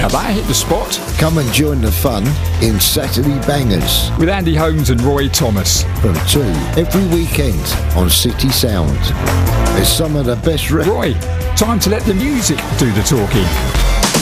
Now that hit the spot. Come and join the fun in Saturday Bangers With Andy Holmes and Roy Thomas. from 2 every weekend on City Sound. There's some of the best Roy, time to let the music do the talking.